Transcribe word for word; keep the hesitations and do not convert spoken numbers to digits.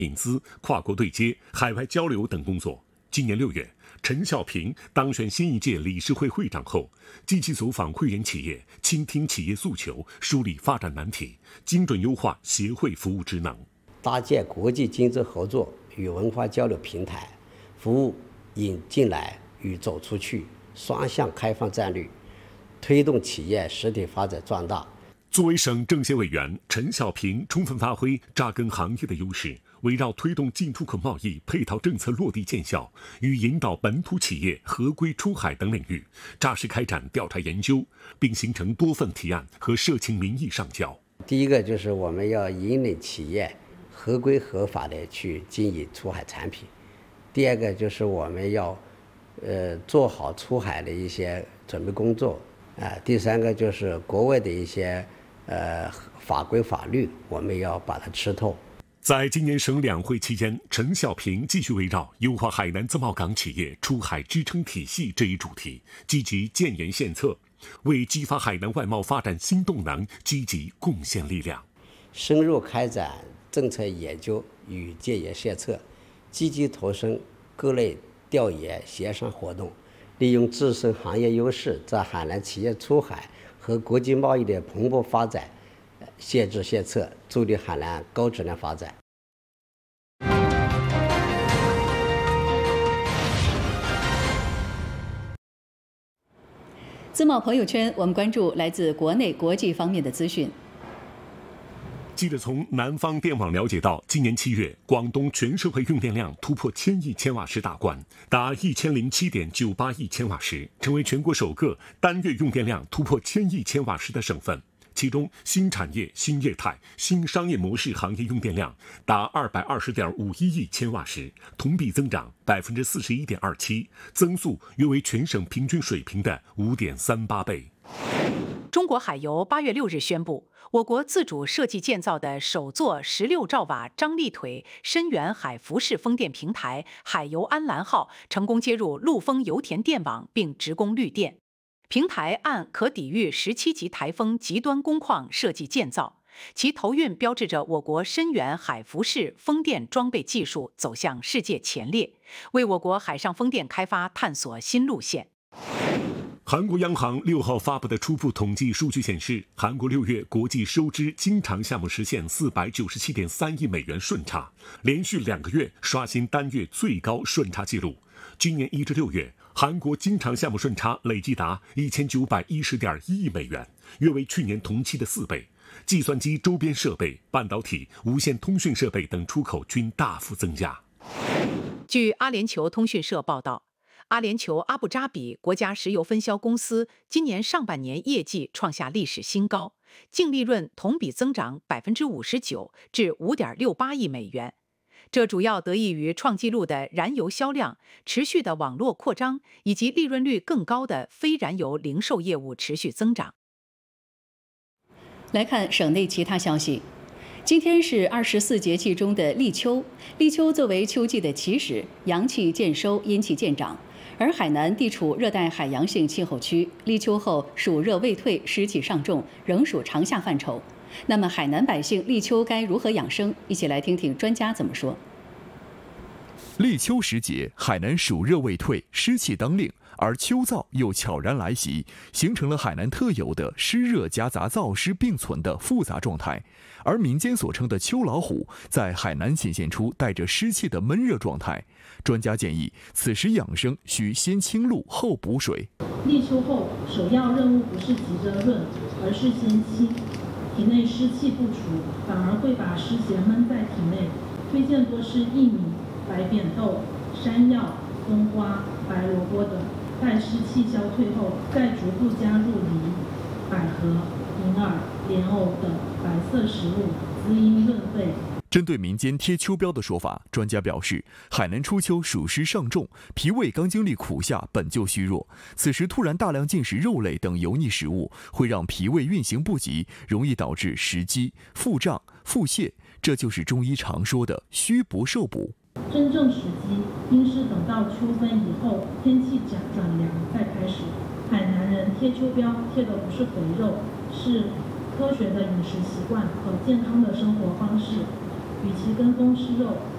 隐私、跨国对接、海外交流等工作。今年六月，陈小平当选新一届理事会会长后，积极走访会员企业，倾听企业诉求，梳理发展难题，精准优化协会服务职能， 搭建国际经济合作与文化交流平台，服务引进来与走出去双向开放战略，推动企业实体发展壮大。 作为省政协委员，陈小平充分发挥扎根行业的优势，围绕推动进出口贸易配套政策落地见效与引导本土企业合规出海等领域，扎实开展调查研究，并形成多份提案和社情民意上交。 第一个就是我们要引领企业合规合法的去经营出海产品，第二个就是我们要呃做好出海的一些准备工作啊、呃，第三个就是国外的一些呃法规法律，我们要把它吃透。 在今年省两会期间，陈小平继续围绕优化海南自贸港企业出海支撑体系这一主题，积极建言献策，为激发海南外贸发展新动能积极贡献力量。 深入开展政策研究与建言献策，积极投身各类调研协商活动，利用自身行业优势，在海南企业出海和国际贸易的蓬勃发展献智献策，助力海南高质量发展。 自贸朋友圈，我们关注来自国内国际方面的资讯。 记者从南方电网了解到，今年七月，广东全社会用电量突破千亿千瓦时大关，达一千零七点九八亿千瓦时，成为全国首个单月用电量突破千亿千瓦时的省份。其中，新产业、新业态、新商业模式行业用电量达二百二十点五一亿千瓦时，同比增长百分之四十一点二七，增速约为全省平均水平的五点三八倍。 中国海油八月六日宣布，我国自主设计建造的首座十六兆瓦张力腿深远海浮式风电平台海油安澜号成功接入陆丰油田电网，并直供绿电。平台按可抵御十七级台风极端工况设计建造，其投运标志着我国深远海浮式风电装备技术走向世界前列，为我国海上风电开发探索新路线。 韩国央行六号发布的初步统计数据显示，韩国六月国际收支经常项目实现四百九十七点三亿美元顺差，连续两个月刷新单月最高顺差纪录。今年一至六月，韩国经常项目顺差累计达一千九百一十点一亿美元，约为去年同期的四倍。计算机周边设备、半导体、无线通讯设备等出口均大幅增加。 据阿联酋通讯社报道，阿联酋阿布扎比国家石油分销公司今年上半年业绩创下历史新高，净利润同比增长百分之五十九，至五点六八亿美元。这主要得益于创纪录的燃油销量、持续的网络扩张以及利润率更高的非燃油零售业务持续增长。 来看省内其他消息。今天是二十四节气中的立秋，立秋作为秋季的起始，阳气渐收，阴气渐长。而海南地处热带海洋性气候区，立秋后暑热未退，湿气尚重，仍属长夏范畴。那么海南百姓立秋该如何养生？一起来听听专家怎么说。 立秋时节，海南暑热未退，湿气当令，而秋燥又悄然来袭，形成了海南特有的湿热夹杂燥湿并存的复杂状态。而民间所称的秋老虎，在海南显现出带着湿气的闷热状态。专家建议，此时养生需先清露后补水。 立秋后，首要任务不是急着润，而是先清。体内湿气不除，反而会把湿邪闷在体内。推荐多是薏米、白扁豆、山药、冬瓜、白萝卜等。待湿气消退后，再逐步加入梨、百合、银耳、莲藕等白色食物，滋阴润肺。 针对民间贴秋膘的说法，专家表示，海南初秋暑湿尚重，脾胃刚经历苦夏，本就虚弱，此时突然大量进食肉类等油腻食物，会让脾胃运行不及，容易导致食积、腹胀、腹泻，这就是中医常说的虚不受补。 真正时机应是等到秋分以后，天气转转凉再开始。海南人贴秋膘贴的不是肥肉，是科学的饮食习惯和健康的生活方式。与其跟风吃肉，